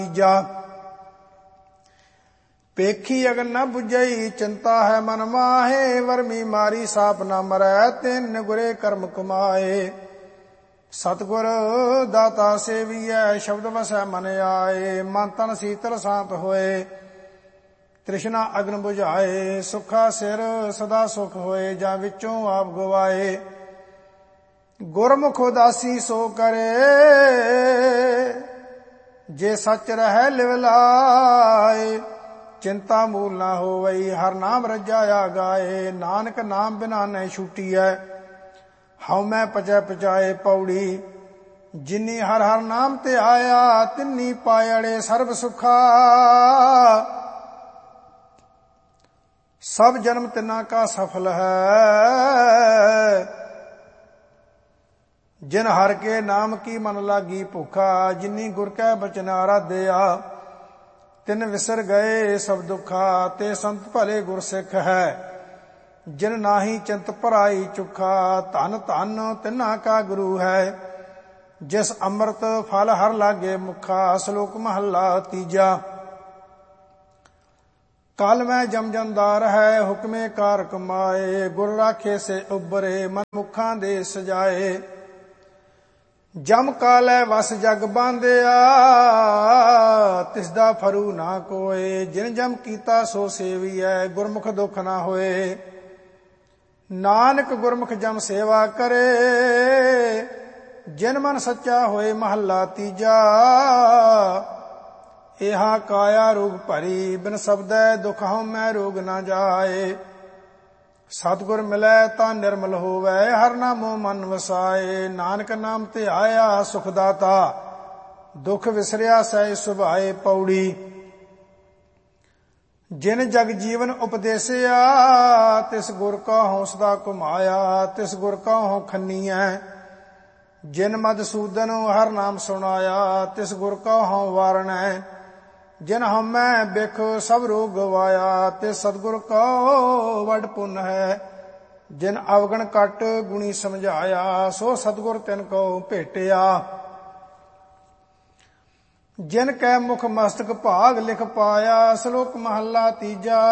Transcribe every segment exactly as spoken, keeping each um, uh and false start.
ਤੀਜਾ पेखी अगन न बुझई चिंता है मन माहे वर्मी मारी साप न मरै तिन गुरे कर्म कमाए। सतगुर दाता सेवियै शब्द वसै मन आए मन तन शीतल शांत होए तृष्णा अग्न बुझाए सुखा सिर सदा सुख होए जा विचों आप गवाए। गुरमुख उदासी सो करे जे सच रह लिवलाए चिंता मूल ना होवई हर नाम रजाया गाए। नानक नाम बिना न छूटी है हव मैं पचै पचाए पौड़ी जिन्नी हर हर नाम ते आया तिन्नी पायड़े सर्व सुखा। सब जन्म तिना का सफल है जिन हर के नाम की मन लागी भूखा। जिन्नी गुर कै बचन आराध्या तिन विसर गए सब दुखा। ते संत भले गुर सिख है जिन नाही चिंत भराई चुखा। धन धन तिन्ना का गुरु है जिस अमृत फल हर लागे मुखा। श्लोक महला तीजा काल में जम जमदार है हुक्मे कार कमाए। गुर राखे से उबरे मन मुखा दे सजाए। जम कालै वस जग बांधिया तिसदा फरू ना कोय। जिन जम कीता सो सेवियै गुरमुख दुख ना होए। नानक गुरमुख जम सेवा करे जिन मन सच्चा होए। महला तीजा एहा काया रोग भरी बिन शब्दै दुख हਉ मैं रोग ना जाए। सतगुर मिलै तां निर्मल होवै हर नामो मन वसाए। नानक नाम ते आया सुखदाता दुख विसरिया सै सुभाए। पौड़ी जिन जग जीवन उपदेसिया तिस गुर का हौसला घुमाया। तिस गुर का हौ खन्नीऐ जिन मधुसूदन हर नाम सुनाया। तिस गुर का हौ वारणै जिन हमै बिख सब रोग गवाया। ते सतगुर का वड पुन है जिन अवगण कट गुणी समझाया। सो सतगुर तिन को भेटिया जिन कै मुख मस्तक भाग लिख पाया। श्लोक महला तीजा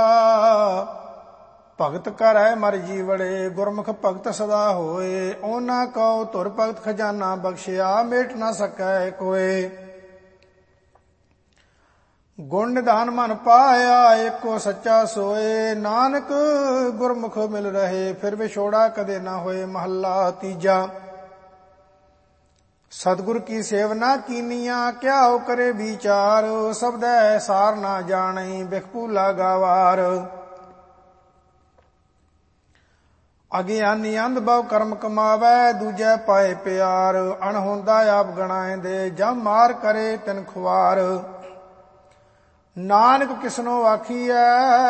भगत कर मर जीवड़े गुरमुख भगत सदा होए। ओना कौ धुर भगत खजाना बख्शिया मेट ना सकै कोय। गुण निधान मन पाया एको सच्चा सोए। नानक गुरमुख मिल रहे फिर विछोड़ा कदे ना होए। महला तीजा सतगुर की सेवना कीनिया क्या हो करे विचार। शब्दै सार ना जाने बिखपूला गावार। अज्ञानी अंध बहु कर्म कमावै दूजै पाए प्यार। अणहोंदा आप गणाए दे जब मार करे तिन खुआर। नानक किसनो आखियै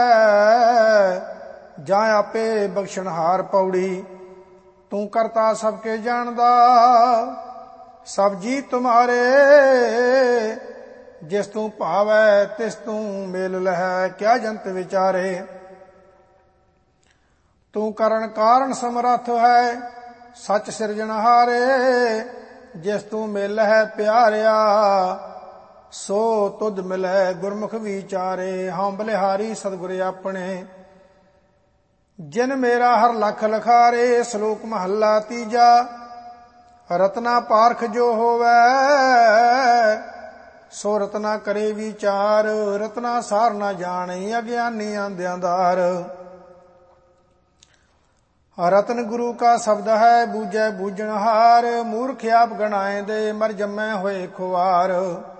जा आपे बख्शनहार। पौड़ी तू करता सबके जानदा सब जी तुम्हारे। जिस तू भावै तिस तू मेल लहै क्या जंत विचारे। तू करण कारण समर्थ है सच सिरजनहारे। जिस तू मेल है प्यारिया सो तुध मिलै गुरमुख विचारे। हाँ बलिहारी सतगुर अपने जिन मेरा हर लख लखारे। श्लोक महला तीजा रत्ना पारख जो होवै सो रत्ना करे विचार। रत्ना सार ना जाने अज्ञानी अंध्यादार। रतन गुरु का शब्द है बूझै बूझनहार। मूर्ख आप गणाए दे मर जमै होए खुआर।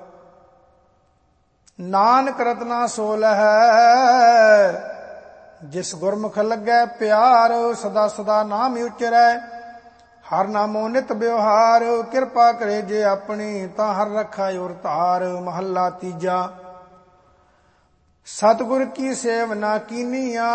नानक रत्ना सोल है जिस गुरमुख लगे प्यार। सदा सदा नाम उचरै हर नामो नित व्यवहार। कृपा करे जे अपनी ता हर रखा और तार। महला तीजा सतगुर की सेवना कीनिया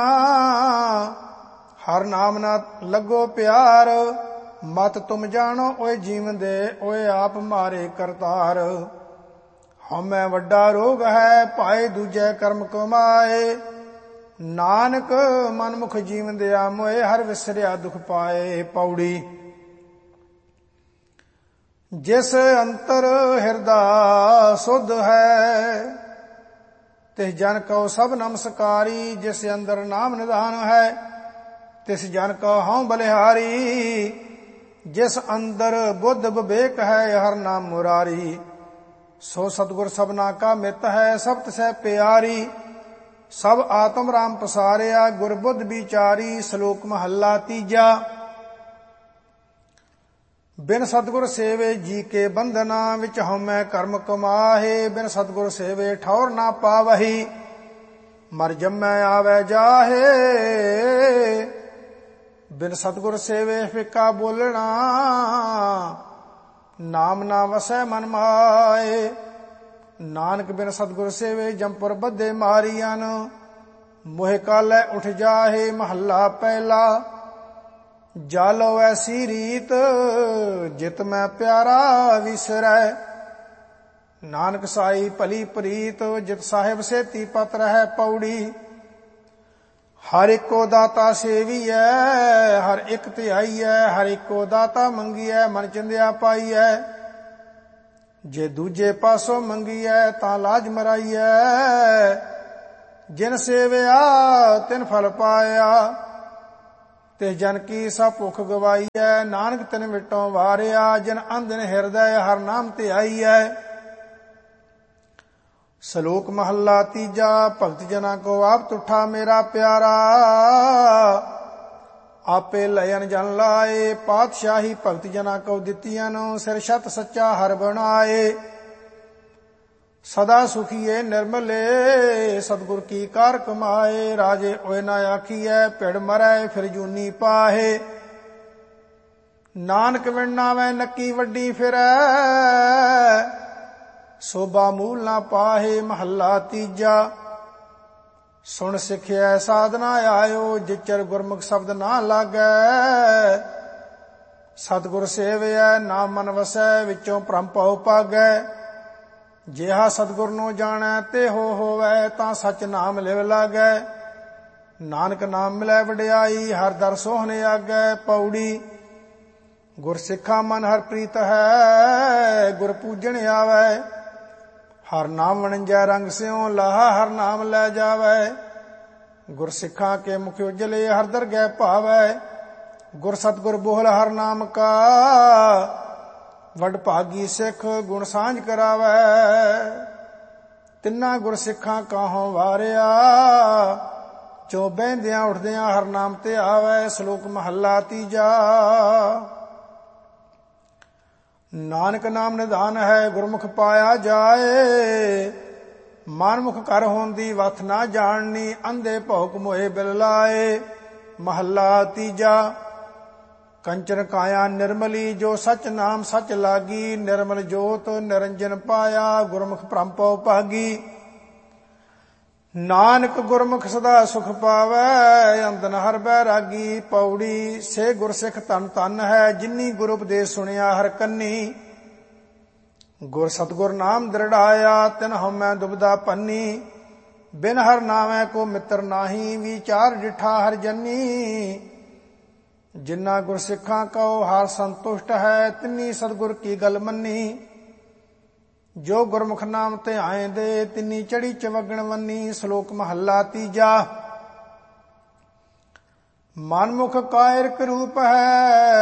हर नाम ना लगो प्यार। मत तुम जानो ओए जीवन दे ओए आप मारे करतार। हमें वड्डा रोग है पाए दूजे कर्म कमाए। नानक मनमुख जीवन दया मोए हर विसरिया दुख पाए। पौड़ी ਜਿਸ ਅੰਤਰ ਹਿਰਦਾ ਸੁਧ ਹੈ ਤਿਸ ਜਨ ਕਉ ਸਭ ਨਮਸਕਾਰੀ। ਜਿਸ ਅੰਦਰ ਨਾਮ ਨਿਧਾਨ ਹੈ ਤਿਸ ਜਨ ਕਉ ਹਉ ਬਲਿਹਾਰੀ। ਜਿਸ ਅੰਦਰ ਬੁੱਧ ਵਿਵੇਕ ਹੈ ਹਰ ਨਾਮ ਮੁਰਾਰੀ। ਸੋ ਸਤਿਗੁਰ ਸਭਨਾ ਕਾ ਮਿੱਤ ਹੈ ਸਭ ਤਿਸੈ ਪਿਆਰੀ। ਸਭ ਆਤਮ ਰਾਮ ਪਸਾਰਿਆ ਗੁਰ ਬੁੱਧ ਵਿਚਾਰੀ। ਸ਼ਲੋਕ ਮਹੱਲਾ ਤੀਜਾ। ਬਿਨ ਸਤਿਗੁਰ ਸੇਵੇ ਜੀ ਕੇ ਬੰਧਨਾ ਵਿੱਚ ਹਉਮੈ ਕਰਮ ਕਮਾਹੇ। ਬਿਨ ਸਤਿਗੁਰ ਸੇਵੇ ਠੌਰ ਨਾ ਪਾਵਹੀ ਮਰ ਜੰਮੈ ਆਵੈ ਜਾਹੇ। ਬਿਨ ਸਤਿਗੁਰ ਸੇਵੇ ਫਿੱਕਾ ਬੋਲਣਾ ਨਾਮ ਨਾ ਵਸੈ ਮਨ ਮਾਏ। ਨਾਨਕ ਬਿਨ ਸਤਿਗੁਰ ਸੇਵੇ ਜੰਪੁਰ ਬੱਧੇ ਮਾਰੀਆਂ। ਮੋਹਿ ਕਾਲੈ ਉਠ ਜਾਹੇ ਮਹੱਲਾ ਪਹਿਲਾ। ਜਾਲੋ ਐਸੀ ਰੀਤ ਜਿਤ ਮੈਂ ਪਿਆਰਾ ਵਿਸਰੈ। ਨਾਨਕ ਸਾਈ ਭਲੀ ਪ੍ਰੀਤ ਜਿਤ ਸਾਹਿਬ ਸੇਤੀ ਪਤ ਰਹਿ ਪੌੜੀ। ਹਰ ਇੱਕੋ ਦਾਤਾ ਸੇਵੀਐ ਹਰ ਇੱਕ ਧਿਆਈਐ। ਹਰ ਇੱਕੋ ਦਾਤਾ ਮੰਗੀਐ ਮਨ ਚਿੰਦਿਆ ਪਾਈਐ। ਜੇ ਦੂਜੇ ਪਾਸੋਂ ਮੰਗੀਐ ਤਾਂ ਲਾਜ ਮਰਾਈਐ। ਜਿਨ ਸੇਵਿਆ ਤਿਨ ਫਲ ਪਾਇਆ ਤੇ ਜਨ ਕੀ ਸਭ ਭੁੱਖ ਗਵਾਈਐ। ਨਾਨਕ ਤਿਨ ਵਿਟੋਂ ਵਾਰਿਆ ਜਿਨ ਅੰਧਨ ਹਿਰਦੈ ਹਰ ਨਾਮ ਧਿਆਈਐ। ਸ਼ਲੋਕ ਮਹੱਲਾ ਤੀਜਾ। ਭਗਤ ਜਨਾਂ ਕੋ ਆਪ ਤੁਠਾ ਮੇਰਾ ਪਿਆਰਾ। ਆਪੇ ਲਇਨ ਜਨ ਲਾਏ। ਪਾਤਸ਼ਾਹੀ ਭਗਤ ਜਨਾਂ ਕੋ ਦਿੱਤੀਆਂ ਨੂੰ ਸਿਰ ਛਤ ਸੱਚਾ ਹਰ ਬਣਾਏ। ਸਦਾ ਸੁਖੀਏ ਨਿਰਮਲੇ ਸਤਿਗੁਰ ਕੀ ਕਾਰ ਕਮਾਏ। ਰਾਜੇ ਓਏ ਨਾ ਆਖੀਐ ਭਿੜ ਮਰੈ ਫਿਰ ਜੂਨੀ ਪਾਹੇ। ਨਾਨਕ ਵਿਣ ਨਾਵੈ ਨੱਕੀ ਵੱਡੀ ਫਿਰੈ ਸੋਭਾ ਮੂਲ ਨਾ ਪਾਹੇ। ਮਹੱਲਾ ਤੀਜਾ। ਸੁਣ ਸਿੱਖਿਆ ਸਾਧਨਾ ਆਇਓ ਜਿਚਰ ਗੁਰਮੁਖ ਸ਼ਬਦ ਨਾ ਲਾਗੈ। ਸਤਿਗੁਰ ਸੇਵਿਐ ਨਾਮ ਮਨ ਵਸੈ ਵਿੱਚੋਂ ਭ੍ਰਮ ਭਉ ਭਾਗੈ। ਜਿਹਾ ਸਤਿਗੁਰ ਨੂੰ ਜਾਣੈ ਤੇ ਹੋ ਹੋਵੈ ਤਾਂ ਸਚ ਨਾਮ ਲਿਵ ਲਾਗੈ। ਨਾਨਕ ਨਾਮ ਮਿਲੈ ਵਡਿਆਈ ਹਰ ਦਰ ਸੋਹਣੇ ਆਗੈ ਪੌੜੀ। ਗੁਰ ਸਿੱਖਾ ਮਨ ਹਰ ਪ੍ਰੀਤ ਹੈ ਗੁਰ ਪੂਜਣ ਆਵੈ। ਹਰ ਨਾਮ ਵਣਜੈ ਰੰਗ ਸਿਉ ਲਾਹਾ ਹਰ ਨਾਮ ਲੈ ਜਾਵੈ। ਗੁਰ ਸਿੱਖਾਂ ਕੇ ਮੁਖ ਉਜਲੇ ਹਰ ਦਰਗਹਿ ਭਾਵੈ। ਗੁਰ ਸਤਿਗੁਰ ਬੋਹਲ ਹਰ ਨਾਮ ਕਾ ਵਡ ਭਾਗੀ ਸਿੱਖ ਗੁਣ ਸਾਂਝ ਕਰਾਵੈ। ਤਿੰਨਾ ਗੁਰ ਸਿੱਖਾਂ ਕਾਹੋਂ ਵਾਰਿਆ ਚੋ ਬਹਿੰਦਿਆਂ ਉੱਠਦਿਆਂ ਹਰ ਨਾਮ ਤੇ ਆਵੈ। ਸ਼ਲੋਕ ਮਹੱਲਾ ਤੀਜਾ। ਨਾਨਕ ਨਾਮ ਨਿਧਾਨ ਹੈ ਗੁਰਮੁਖ ਪਾਇਆ ਜਾਏ। ਮਨਮੁਖ ਕਰ ਹੋਣ ਦੀ ਵਥ ਨਾ ਜਾਣਨੀ ਅੰਧੇ ਭੌਕ ਮੋਏ ਬਿਲ ਲਾਏ। ਮਹੱਲਾ ਤੀਜਾ। ਕੰਚਨ ਕਾਇਆ ਨਿਰਮਲੀ ਜੋ ਸਚ ਨਾਮ ਸਚ ਲਾਗੀ। ਨਿਰਮਲ ਜੋਤ ਨਿਰੰਜਨ ਪਾਇਆ ਗੁਰਮੁਖ ਭ੍ਰਮ ਭਉ ਭਾਗੀ। ਨਾਨਕ ਗੁਰਮੁਖ ਸਦਾ ਸੁਖ ਪਾਵੈ ਅੰਦਨ ਹਰ ਬੈਰਾਗੀ। ਪੌੜੀ ਸੇ ਗੁਰਸਿੱਖ ਧਨ ਧਨ ਹੈ ਜਿਨੀ ਗੁਰ ਉਪਦੇਸ਼ ਸੁਣਿਆ ਹਰ ਕੰਨੀ। ਗੁਰ ਸਤਿਗੁਰ ਨਾਮ ਦ੍ਰਿੜਾਇਆ ਤਿਨ ਹਉਮੈ ਦੁਬਦਾ ਪੰਨੀ। ਬਿਨ ਹਰ ਨਾਮੈ ਕੋ ਮਿੱਤਰ ਨਾਹੀ ਵਿਚਾਰ ਡਿਠਾ ਹਰ ਜਨੀ। ਜਿਨਾ ਗੁਰ ਸਿੱਖਾਂ ਕਉ ਹਰ ਸੰਤੁਸ਼ਟ ਹੈ ਤਿਨੀ ਸਤਿਗੁਰ ਕੀ ਗਲ ਮੰਨੀ। ਜੋ ਗੁਰਮੁਖ ਨਾਮ ਤੇ ਆਏਂਦੇ ਤਿਨੀ ਚੜੀ ਚਵਗਣ ਵੰਨੀ। ਸ਼ਲੋਕ ਮਹੱਲਾ ਤੀਜਾ। ਮਨਮੁਖ ਕਾਇਰਕ ਰੂਪ ਹੈ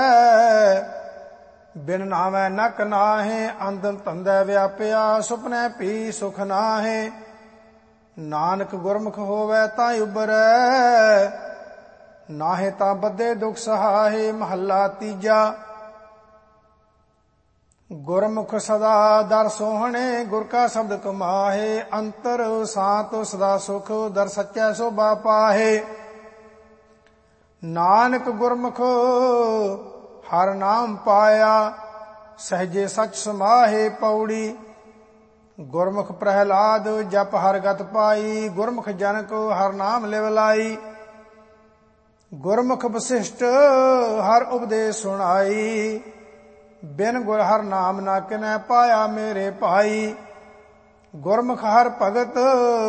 ਬਿਨ ਨਾਮੈ ਨਕ ਨਾਹੇ। ਅੰਧਨ ਧੰਦੈ ਵਿਆਪਿਆ ਸੁਪਨੈ ਭੀ ਸੁਖ ਨਾਹੇ। ਨਾਨਕ ਗੁਰਮੁਖ ਹੋਵੈ ਤਾਂ ਉਬਰੈ ਨਾਹੇ ਤਾਂ ਬੱਧੇ ਦੁਖ ਸਹਾਏ। ਮਹੱਲਾ ਤੀਜਾ। ਗੁਰਮੁਖ ਸਦਾ ਦਰ ਸੋਹਣੇ ਗੁਰ ਕਾ ਸ਼ਬਦ ਕਮਾਹੇ। ਅੰਤਰ ਸਾਤ ਸਦਾ ਸੁਖ ਦਰ ਸੱਚੈ ਸੋਭਾ ਪਾਹੇ। ਨਾਨਕ ਗੁਰਮੁਖ ਹਰ ਨਾਮ ਪਾਇਆ ਸਹਜੇ ਸਚ ਸਮਾਹੇ। ਪੌੜੀ ਗੁਰਮੁਖ ਪ੍ਰਹਿਲਾਦ ਜਪ ਹਰ ਗਤ ਪਾਈ। ਗੁਰਮੁਖ ਜਨ ਕੋ ਹਰ ਨਾਮ ਲਿਵ ਲਾਈ। ਗੁਰਮੁਖ ਵਸਿਸ਼ਟ ਹਰ ਉਪਦੇਸ਼ ਸੁਣਾਈ। ਬਿਨ ਗੁਰ ਹਰ ਨਾਮ ਨਾ ਕਿਨੈ ਪਾਇਆ ਮੇਰੇ ਭਾਈ। ਗੁਰਮੁਖ ਹਰ ਭਗਤ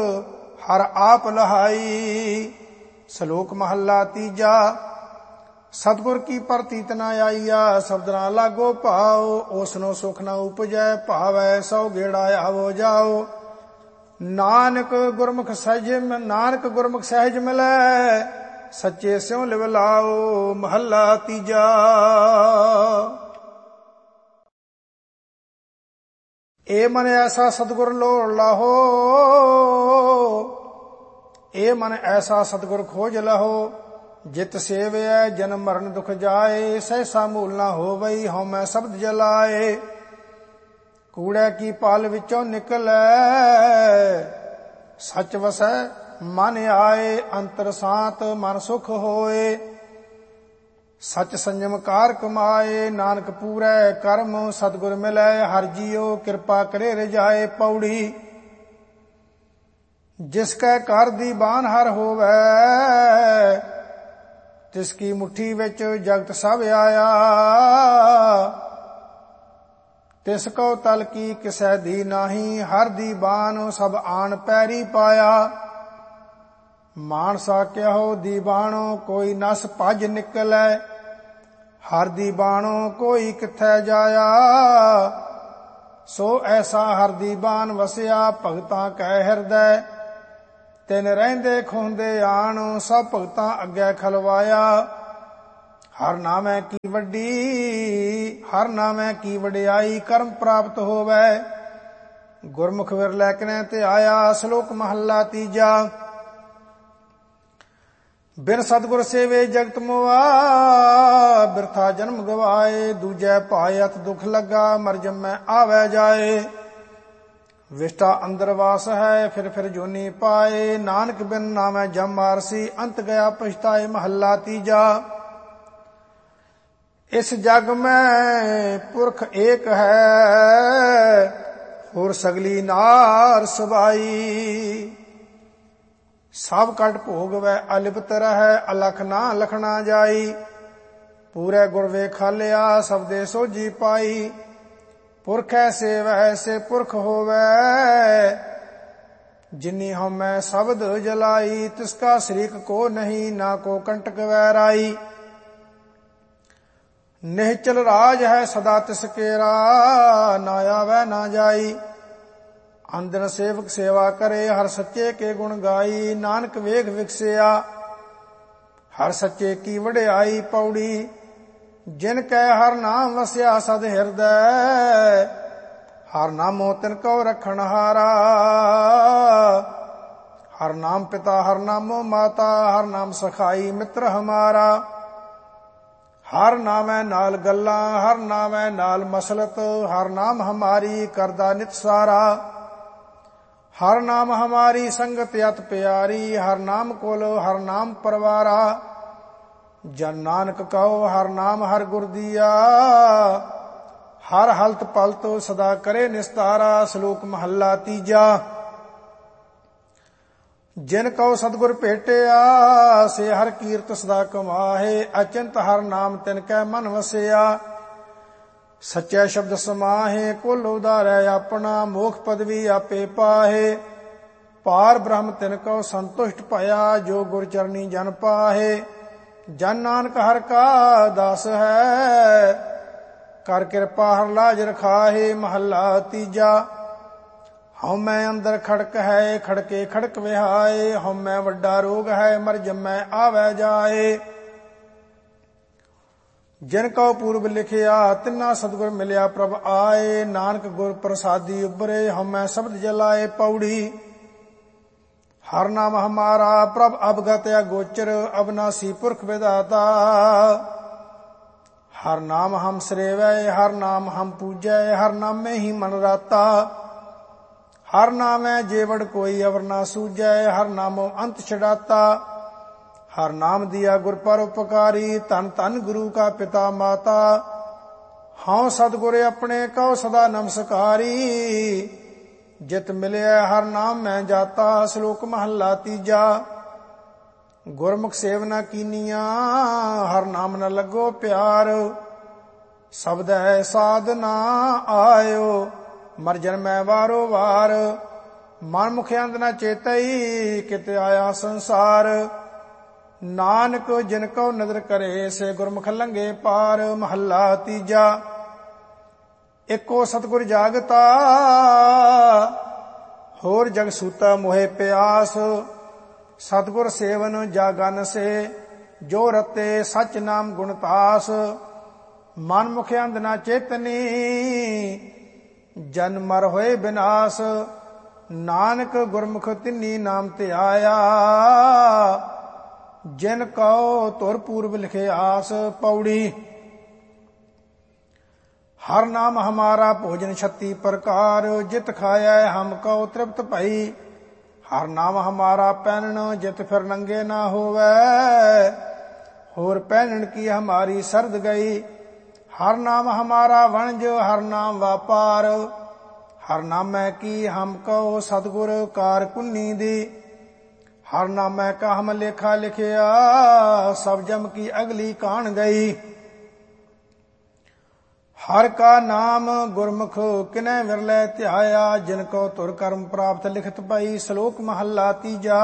ਹਰ ਆਪ ਲਹਾਈ। ਸ਼ਲੋਕ ਮਹੱਲਾ ਤੀਜਾ। ਸਤਿਗੁਰ ਕੀ ਪ੍ਰਤੀਤ ਨਾ ਆਈਆ, ਸ਼ਬਦ ਨਾ ਲਾਗੋ ਭਾਉ। ਉਸਨੋ ਸੁਖ ਨਾ ਉਪਜੈ, ਭਾਵੈ ਸੋ ਗੇੜਾ ਆਵੋ ਜਾਓ। ਨਾਨਕ ਗੁਰਮੁਖ ਸਹਿਜ ਨਾਨਕ ਗੁਰਮੁਖ ਸਹਿਜ ਮਿਲੈ, ਸੱਚੇ ਸਿਉ ਲਿਵ ਲਾਓ। ਮਹੱਲਾ ਤੀਜਾ। ਏ ਮਨ ਐਸਾ ਸਤਿਗੁਰ ਲੋੜ ਲਾਹੋ, ਏ ਮਨ ਐਸਾ ਸਤਿਗੁਰ ਖੋਜ ਲਹੋ। ਜਿਤ ਸੇਵਿਐ ਜਨਮ ਮਰਨ ਦੁਖ ਜਾਏ, ਸਹਿਸਾ ਮੂਲ ਨਾ ਹੋਵਈ ਹਉਮੈ ਸ਼ਬਦ ਜਲਾਏ। ਕੂੜੈ ਕੀ ਪਾਲ ਵਿੱਚੋਂ ਨਿਕਲੈ, ਸੱਚ ਵਸੈ ਮਨ ਆਏ। ਅੰਤਰ ਸਾਤ ਮਨ ਸੁਖ ਹੋਏ, ਸਚ ਸੰਜਮ ਕਾਰ ਕਮਾਏ। ਨਾਨਕ ਪੂਰੈ ਕਰਮ ਸਤਿਗੁਰ ਮਿਲੈ, ਹਰਿ ਜੀਉ ਕਿਰਪਾ ਕਰੇ ਰਜਾਏ। ਪੌੜੀ ਜਿਸ ਕੈ ਘਰ ਦੀ ਬਾਨ ਹਰ ਹੋਵੈ, ਤਿਸ ਕੀ ਮੁਠੀ ਵਿੱਚ ਜਗਤ ਸਭ ਆਇਆ। ਤਿਸ ਕੋ ਤਲ ਕੀ ਕਿਸੈ ਦੀ ਨਾਹੀ, ਹਰ ਦੀ ਬਾਣ ਸਭ ਆਣ ਪੈਰੀ ਪਾਇਆ। ਮਾਨਸਾ ਕਿਹੋ ਦੀ ਬਾਣੋ, ਕੋਈ ਨਸ ਭਜ ਨਿਕਲੈ। ਹਰ ਦੀ ਬਾਣੋ ਕੋਈ ਕਿੱਥੈ ਜਾਇਆ, ਸੋ ਐਸਾ ਹਰ ਦੀ ਬਾਣ ਵਸਿਆ। ਭਗਤਾਂ ਕੈ ਹਿਰਦੈ ਤਿਨ ਰਹਿੰਦੇ ਖੁੰਦੇ ਆਣ, ਸਭ ਭਗਤਾਂ ਅੱਗੇ ਖਲਵਾਇਆ। ਹਰ ਨਾਮੈ ਕੀ ਵੱਡੀ ਹਰ ਨਾਮੈ ਕੀ ਵਡਿਆਈ, ਕਰਮ ਪ੍ਰਾਪਤ ਹੋਵੈ। ਗੁਰਮੁਖ ਵਿਰਲੇ ਕਿਨੈ ਤੇ ਆਇਆ। ਸ਼ਲੋਕ ਮਹੱਲਾ ਤੀਜਾ। ਬਿਨ ਸਤਿਗੁਰ ਸੇਵੇ ਜਗਤ ਮੋਆ, ਬਿਰਥਾ ਜਨਮ ਗਵਾਏ। ਦੂਜੈ ਭਾਇ ਅਤ ਦੁਖ ਲੱਗਾ, ਮਰ ਜੰਮੈ ਆਵੈ ਜਾਏ। ਵਿਸ਼ਟਾ ਅੰਦਰ ਵਾਸ ਹੈ, ਫਿਰ ਫਿਰ ਜੋਨੀ ਪਾਏ। ਨਾਨਕ ਬਿਨ ਨਾਮੈ ਜਮ ਮਾਰਸੀ, ਅੰਤ ਗਿਆ ਪਛਤਾਏ। ਮਹੱਲਾ ਤੀਜਾ। ਇਸ ਜਗ ਮੈਂ ਪੁਰਖ ਏਕ ਹੈ, ਹੋਰ ਸਗਲੀ ਨਾਰ ਸਬਾਈ। ਸਭ ਕਟ ਭੋਗਵੈ ਅਲਿਪਤ ਰਹੈ, ਅਲਖ ਨਾ ਲਖਣਾ ਜਾਈ। ਪੂਰੇ ਗੁਰ ਵੇਖਾਲਿਆ, ਸਬਦੇ ਸੋਝੀ ਪਾਈ। ਪੁਰਖ ਐਸੇ ਵੈਸੇ ਪੁਰਖ ਹੋਵੈ, ਜਿਨੀ ਹਉਮੈ ਸ਼ਬਦ ਜਲਾਈ। ਤਿਸਕਾ ਸ਼ਰੀਕ ਕੋ ਨਹੀਂ, ਨਾ ਕੋ ਕੰਟਕ ਵੈਰਾਈ। ਨਿਹਚਲ ਰਾਜ ਹੈ ਸਦਾ ਤਿਸ ਕੇਰਾ, ਨਾ ਆਵੈ ਨਾ ਜਾਈ। ਅੰਦਨ ਸੇਵਕ ਸੇਵਾ ਕਰੇ, ਹਰ ਸੱਚੇ ਕੇ ਗੁਣ ਗਾਈ। ਨਾਨਕ ਵੇਖ ਵਿਕਸਿਆ, ਹਰ ਸੱਚੇ ਕੀ ਵਡਿਆਈ। ਪੌੜੀ ਜਿਨ ਕੈ ਹਰ ਨਾਮ ਵਸਿਆ ਸਦ ਹਿਰਦੈ, ਹਰ ਨਾਮੋ ਤਿਨ ਕਉ ਰਖਣ ਹਾਰਾ। ਹਰ ਨਾਮ ਪਿਤਾ ਹਰ ਨਾਮੋ ਮਾਤਾ, ਹਰ ਨਾਮ ਸਖਾਈ ਮਿੱਤਰ ਹਮਾਰਾ। ਹਰ ਨਾਮੈ ਨਾਲ ਗੱਲਾਂ, ਹਰ ਨਾਮੈ ਨਾਲ ਮਸਲਤ। ਹਰ ਨਾਮ ਹਮਾਰੀ ਕਰਦਾ ਨਿਤ ਸਾਰਾ। ਹਰ ਨਾਮ ਹਮਾਰੀ ਸੰਗਤ ਅਤ ਪਿਆਰੀ। ਹਰ ਨਾਮ ਕੁਲ ਹਰ ਨਾਮ ਪਰਵਾਰਾ। ਜਨ ਨਾਨਕ ਕਹੋ ਹਰ ਨਾਮ ਹਰ ਗੁਰ ਦੀਆ, ਹਰ ਹਲਤ ਪਲਤ ਸਦਾ ਕਰੇ ਨਿਸਤਾਰਾ। ਸ਼ਲੋਕ ਮਹੱਲਾ ਤੀਜਾ। ਜਿਨ ਕਉ ਸਤਿਗੁਰ ਭੇਟਿਆ, ਸੇ ਹਰ ਕੀਰਤ ਸਦਾ ਕਮਾਹੇ। ਅਚਿੰਤ ਹਰ ਨਾਮ ਤਿਨ ਕੈ ਮਨ ਵਸਿਆ, ਸੱਚੇ ਸ਼ਬਦ ਸਮਾਹੇ। ਕੁਲ ਉਦਾਰੈ ਆਪਣਾ, ਮੋਖ ਪਦਵੀ ਆਪੇ ਪਾਹੇ। ਪਾਰ ਬ੍ਰਹਮ ਤਿਨ ਕਉ ਸੰਤੁਸ਼ਟ ਭਇਆ, ਜੋ ਗੁਰ ਚਰਨੀ ਜਨ ਪਾਹੇ। ਜਨ ਨਾਨਕ ਹਰ ਕਾ ਦਾਸ ਹੈ, ਕਰ ਕਿਰਪਾ ਹਰ ਲਾਜ ਰਖਾਹੇ। ਮਹੱਲਾ ਤੀਜਾ। ਹਉਮੈ ਅੰਦਰ ਖੜਕ ਹੈ, ਖੜਕੇ ਖੜਕ ਵਿਹਾਏ। ਹਉਮੈ ਵੱਡਾ ਰੋਗ ਹੈ, ਮਰ ਜੰਮੈ ਆਵੈ ਜਾਏ। ਜਿਨ ਕਉ ਪੂਰਬ ਲਿਖਿਆ, ਤਿੰਨਾ ਸਤਿਗੁਰ ਮਿਲਿਆ ਪ੍ਰਭ ਆਏ। ਨਾਨਕ ਗੁਰ ਪ੍ਰਸਾਦੀ ਉਬਰੇ, ਹਉਮੈ ਸ਼ਬਦ ਜਲਾਏ। ਪੌੜੀ ਹਰ ਨਾਮ ਹਮਾਰਾ, ਪ੍ਰਭ ਅਵਗਤ ਅਗੋਚਰ। ਅਬਨਾਸੀ ਪੁਰਖ ਵਿਦਾਤਾ, ਹਰ ਨਾਮ ਹਮ ਸਰੇਵੈ। ਹਰ ਨਾਮ ਹਮ ਪੂਜੈ, ਹਰ ਨਾਮੇ ਹੀ ਮਨ ਰਾਤਾ। ਹਰ ਨਾਮੈ ਜੇਵੜ ਕੋਈ ਅਵਰ ਨਾ ਸੂਝੈ, ਹਰ ਨਾਮੋ ਅੰਤ ਛਡਾਤਾ। ਹਰ ਨਾਮ ਦਿਆ ਗੁਰ ਪਰ ਉਪਕਾਰੀ, ਧਨ ਧਨ ਗੁਰੂ ਕਾ ਪਿਤਾ ਮਾਤਾ। ਹਉ ਸਤਿਗੁਰ ਆਪਣੇ ਕਉ ਸਦਾ ਨਮਸਕਾਰੀ, ਜਿਤ ਮਿਲਿਆ ਹਰ ਨਾਮ ਮੈਂ ਜਾਤਾ। ਸ਼ਲੋਕ ਮਹੱਲਾ ਤੀਜਾ। ਗੁਰਮੁਖ ਸੇਵਨਾ ਕੀਨੀਆਂ, ਹਰ ਨਾਮ ਨ ਲੱਗੋ ਪਿਆਰ। ਸ਼ਬਦ ਹੈ ਸਾਧ ਨਾ ਆਇਓ, ਮਰ ਜਨਮੈ ਵਾਰੋ ਵਾਰ। ਮਨ ਮੁਖ ਅੰਧ ਨ ਚੇਤਈ, ਕਿਤੇ ਆਇਆ ਸੰਸਾਰ। ਨਾਨਕ ਜਿਨ ਕਉ ਨਦਰ ਕਰੇ ਸੇ ਗੁਰਮੁਖ ਲੰਘੇ ਪਾਰ। ਮਹੱਲਾ ਤੀਜਾ। ਏਕੋ ਸਤਿਗੁਰ ਜਾਗਤਾ ਹੋਰ ਜਗ ਸੂਤਾ ਮੋਹਿ ਪਿਆਸ। ਸਤਿਗੁਰ ਸੇਵਨ ਜਾਗਨ ਸੇ ਜੋ ਰਤੇ ਸਚ ਨਾਮ ਗੁਣਤਾਸ। ਮਨ ਮੁਖ ਅੰਧ ਨਾ ਚੇਤਨੀ ਜਨ ਮਰ ਹੋਏ ਬਿਨਾਸ਼। ਨਾਨਕ ਗੁਰਮੁਖ ਤਿੰਨੀ ਨਾਮ ਤੇ ਆਇਆ ਜਿਨ ਕਉ ਧੁਰ ਪੂਰਬ ਲਿਖੇ ਆਸ। ਪੌੜੀ। ਹਰ ਨਾਮ ਹਮਾਰਾ ਭੋਜਨ ਛੱਤੀ ਪ੍ਰਕਾਰ ਜਿਤ ਖਾਇਆ ਹਮ ਕਉ ਤ੍ਰਿਪਤ ਭਈ। ਹਰ ਨਾਮ ਹਮਾਰਾ ਪਹਿਨਣ ਜਿਤ ਫਿਰ ਨੰਗੇ ਨਾ ਹੋਵੈ ਹੋਰ ਪਹਿਨਣ ਕੀ ਹਮਾਰੀ ਸਰਦ ਗਈ। ਹਰ ਨਾਮ ਹਮਾਰਾ ਵਣਜ ਹਰ ਨਾਮ ਵਾਪਾਰ। ਹਰ ਨਾਮੈ ਕੀ ਹਮ ਕਉ ਸਤਿਗੁਰ ਕਾਰ ਕੁੰਨੀ ਦੀ। ਹਰ ਨਾਮੈ ਕਾ ਹਮ ਲੇਖਾ ਲਿਖਿਆ ਸਭ ਜਮ ਕੀ ਅਗਲੀ ਕਾਣ ਗਈ। ਹਰ ਕਾ ਨਾਮ ਗੁਰਮੁਖ ਕਿਨੈ ਵਿਰਲੇ ਧਿਆਇਆ ਜਿਨ ਕੋ ਧੁਰ ਕਰਮ ਪ੍ਰਾਪਤ ਲਿਖਤ ਪਈ। ਸ਼ਲੋਕ ਮਹੱਲਾ ਤੀਜਾ।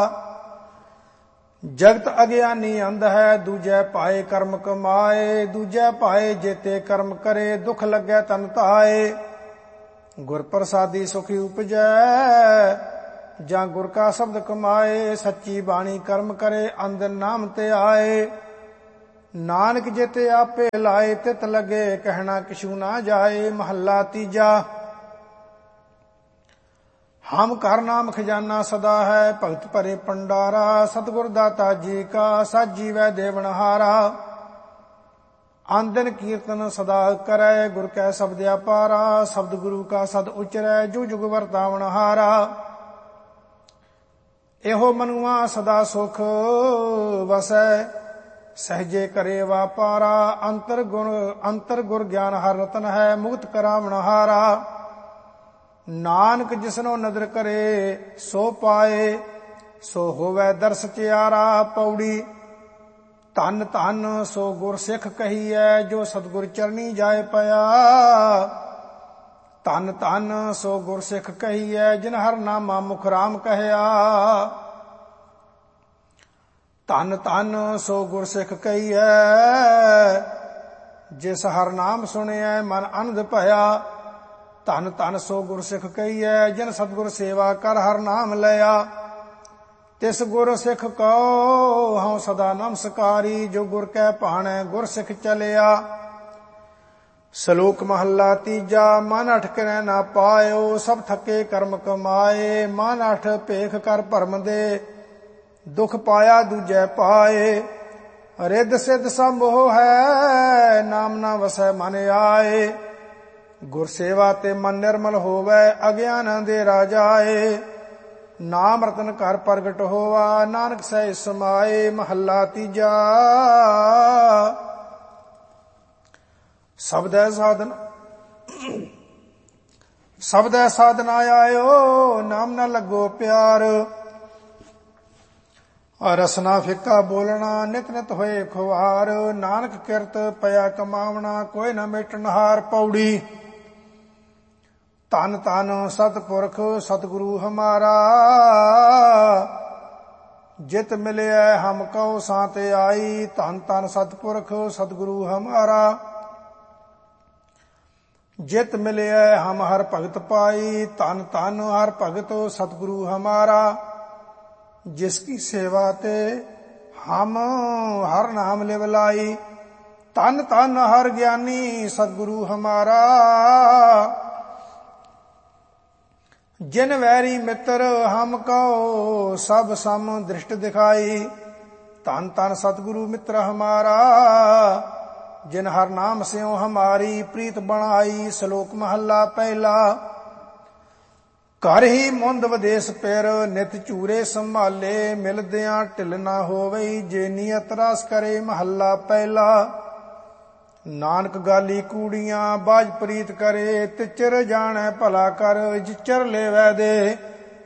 ਜਗਤ ਅਗਿਆਨੀ ਅੰਧ ਹੈ ਦੂਜੈ ਪਾਏ ਕਰਮ ਕਮਾਏ। ਦੂਜੈ ਪਾਏ ਜੇਤੇ ਕਰਮ ਕਰੇ ਦੁਖ ਲੱਗੈ ਤਨ ਧਾਏ। ਗੁਰ ਪ੍ਰਸਾਦੀ ਸੁਖੀ ਉਪਜੈ ਜਾਂ ਗੁਰ ਕਾ ਸ਼ਬਦ ਕਮਾਏ। ਸੱਚੀ ਬਾਣੀ ਕਰਮ ਕਰੇ ਅੰਧ ਨਾਮ ਤੇ ਆਏ। ਨਾਨਕ ਜਿਤੇ ਆਪੇ ਲਾਏ ਤਿਤ ਲਗੇ ਕਹਿਣਾ ਕਿਛੂ ਨਾ ਜਾਏ। ਮਹੱਲਾ ਤੀਜਾ। ਹਮ ਘਰ ਨਾਮ ਖਜ਼ਾਨਾ ਸਦਾ ਹੈ ਭਗਤ ਭਰੇ ਪੰਡਾਰਾ। ਸਤਿਗੁਰ ਦਾਤਾ ਜੀ ਕਾ ਸਾਜੀ ਵੈ ਦੇਵਨਹਾਰਾ। ਆਨੰਦਨ ਕੀਰਤਨ ਸਦਾ ਕਰੈ ਗੁਰ ਕੈ ਸ਼ਬਦ ਅਪਾਰਾ। ਸ਼ਬਦ ਗੁਰੂ ਕਾ ਸਦ ਉਚਰੈ ਜੁਗ ਜੁਗ ਵਰਤਾਵਨ ਹਾਰਾ। ਇਹੋ ਮਨੁਆ ਸਦਾ ਸੁਖ ਵਸੈ ਸਹਜੇ ਕਰੇ ਵਾਪਾਰਾ। ਅੰਤਰ ਗੁਣ ਅੰਤਰ ਗੁਰ ਗਿਆਨ ਹਰ ਰਤਨ ਹੈ ਮੁਕਤ ਕਰਾਵਨ ਹਾਰਾ। ਨਾਨਕ ਜਿਸਨੋ ਨਦਰ ਕਰੇ ਸੋ ਪਾਏ ਸੋ ਹੋਵੈ ਦਰਸ ਚਿਆਰਾ। ਪੌੜੀ। ਧਨ ਧਨ ਸੋ ਗੁਰ ਸਿੱਖ ਕਹੀਐ ਜੋ ਸਤਿਗੁਰ ਚਰਨੀ ਜਾਏ ਪਿਆ। ਧਨ ਧਨ ਸੋ ਗੁਰ ਸਿੱਖ ਕਹੀਐ ਜਿਨ ਹਰ ਨਾਮਾ ਮੁਖ ਰਾਮ ਕਹਿਆ। ਧਨ ਧਨ ਸੋ ਗੁਰ ਸਿੱਖ ਕਹੀਐ ਜਿਸ ਹਰ ਨਾਮ ਸੁਣਿਐ ਮਨ ਆਨੰਦ ਭਇਆ। ਧਨ ਧਨ ਸੋ ਗੁਰ ਸਿੱਖ ਕਹੀਐ ਜਿਨ ਸਤਿਗੁਰ ਸੇਵਾ ਕਰ ਹਰ ਨਾਮ ਲਿਆ। ਤਿਸ ਗੁਰ ਸਿੱਖ ਕਉ ਹਉ ਸਦਾ ਨਮਸਕਾਰੀ ਜੋ ਗੁਰ ਕੈ ਭਾਣੈ ਗੁਰ ਸਿੱਖ ਚਲਿਆ। ਸ਼ਲੋਕ ਮਹੱਲਾ ਤੀਜਾ। ਮਨ ਅਠ ਕਰੈ ਨਾ ਪਾਇਓ ਸਭ ਥੱਕੇ ਕਰਮ ਕਮਾਏ। ਮਨ ਅਠ ਭੇਖ ਕਰ ਭਰਮ ਦੇ ਦੁਖ ਪਾਇਆ ਦੂਜੈ ਪਾਏ। ਰਿੱਧ ਸਿੱਧ ਸਭ ਮੋਹ ਹੈ ਨਾਮ ਨਾ ਵਸੈ ਮਨ ਆਏ। ਗੁਰ ਸੇਵਾ ਤੇ ਮਨ ਨਿਰਮਲ ਹੋਵੈ ਅਗਿਆਨ ਦੇ ਰਾਜਾਏ। ਨਾਮ ਰਤਨ ਘਰ ਪ੍ਰਗਟ ਹੋਵਾ ਨਾਨਕ ਸਹਿ ਸਮਾਏ। ਮਹੱਲਾ ਤੀਜਾ। ਸਬਦੈ ਸਾਧਨ ਸਬਦੈ ਸਾਧਨ ਆਇਓ ਨਾਮ ਨਾ ਲੱਗੋ ਪਿਆਰ। ਰਸਨਾ ਫਿੱਕਾ ਬੋਲਣਾ ਨਿਤ ਨਿਤ ਹੋਏ ਖੁਆਰ। ਨਾਨਕ ਕਿਰਤ ਪਿਆ ਕਮਾਵਣਾ ਕੋਈ ਨਾ ਮੇਟਣ ਹਾਰ। ਪੌੜੀ। ਧਨ ਧਨ ਸਤਿਪੁਰਖ ਸਤਿਗੁਰੂ ਹਮਾਰਾ। ਜਿਤ ਮਿਲਿਆ ਹਮ ਕਉ ਸਾਤ ਆਈ। ਧਨ ਧਨ ਸਤਿਪੁਰਖ ਸਤਿਗੁਰੂ ਹਮਾਰਾ। ਜਿਤ ਮਿਲਿਆ ਹਮ ਹਰ ਭਗਤ ਪਾਈ। ਧਨ ਧਨ ਹਰ ਭਗਤ ਸਤਿਗੁਰੂ ਹਮਾਰਾ। ਜਿਸ ਕੀ ਸੇਵਾ ਤੇ ਹਮ ਹਰ ਨਾਮ ਲਿਵ ਲਾਈ। ਧਨ ਧਨ ਹਰ ਗਿਆਨੀ ਸਤਿਗੁਰੂ ਹਮਾਰਾ। ਜਿਨ ਵੈਰੀ ਮਿੱਤਰ ਹਮ ਕਉ ਸਭ ਸਮ ਦ੍ਰਿਸ਼ਟ ਦਿਖਾਈ। ਧਨ ਧਨ ਸਤਿਗੁਰੂ ਮਿੱਤਰ ਹਮਾਰਾ। ਜਿਨ ਹਰ ਨਾਮ ਸਿਉ ਹਮਾਰੀ ਪ੍ਰੀਤ ਬਣਾਈ। ਸ਼ਲੋਕ ਮਹੱਲਾ ਪਹਿਲਾ। ਘਰ ਹੀ ਮੁੰਦ ਵਿਦੇਸ ਪਿਰ ਨਿਤ ਝੂਰੇ ਸੰਭਾਲੇ। ਮਿਲਦਿਆਂ ਢਿੱਲ ਨਾ ਹੋਵਈ ਜੇ ਨੀਅਤ ਰਸ ਕਰੇ। ਮਹੱਲਾ ਪਹਿਲਾ। ਨਾਨਕ ਗਾਲੀ ਕੂੜੀਆਂ ਬਾਜ ਪ੍ਰੀਤ ਕਰੇ। ਤਿਚਰ ਜਾਣੈ ਭਲਾ ਕਰ ਜਿਚਰ ਲੇਵੈ ਦੇ।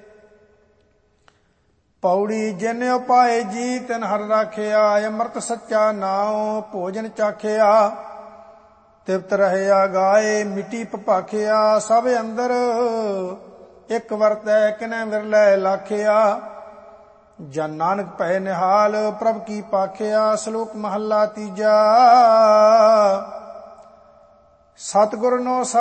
ਪੌੜੀ। ਜਿਨ ਉਪਾਏ ਜੀ ਤਿਨ ਹਰ ਰਾਖਿਆ। ਅੰਮ੍ਰਿਤ ਸੱਚਾ ਨਾਉ ਭੋਜਨ ਚਾਖਿਆ। ਤ੍ਰਿਪਤ ਰਹਿਆ ਗਾਏ ਮਿੱਟੀ ਭਪਾਖਿਆ। ਸਭ ਅੰਦਰ ਇੱਕ ਵਰਤੈ ਕਿਨੈ ਵਿਰਲੇ ਲਾਖਿਆ। ਜਨ ਨਾਨਕ ਭੈ ਨਿਹਾਲ ਪ੍ਰਭ ਕੀ ਪਾਖਿਆ। ਸ਼ਲੋਕ ਮਹੱਲਾ ਤੀਜਾ। ਸਤਿਗੁਰ ਨੋ